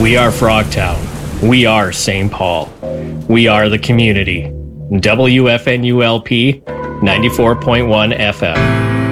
We are Frogtown. We are St. Paul. We are the community. WFNULP 94.1 FM.